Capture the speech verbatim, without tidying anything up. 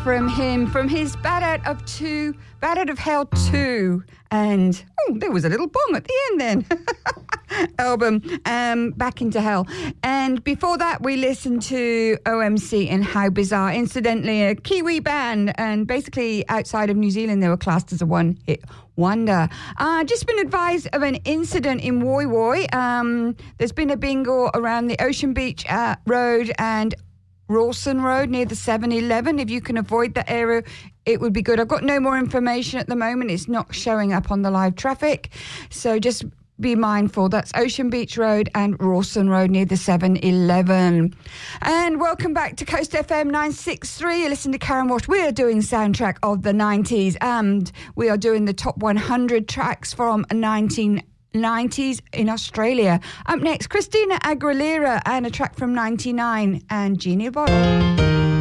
from him, from his Bad Out of Two, Bad Out of Hell two, and oh, there was a little bomb at the end then. Album, um, Back into Hell. And before that, we listened to O M C and How Bizarre. Incidentally, a Kiwi band, and basically outside of New Zealand, they were classed as a one-hit wonder. Uh, just been advised of an incident in Woy Woy. Um, there's been a bingo around the Ocean Beach uh, Road and Rawson Road near the seven eleven. If you can avoid that area, it would be good. I've got no more information at the moment. It's not showing up on the live traffic. So just be mindful. That's Ocean Beach Road and Rawson Road near the seven eleven. And welcome back to Coast F M nine sixty-three. You listen to Karen Walsh. We are doing soundtrack of the nineties, and we are doing the top one hundred tracks from nineteen nineties in Australia. Up next, Christina Aguilera and a track from ninety-nine and Genie Bottle.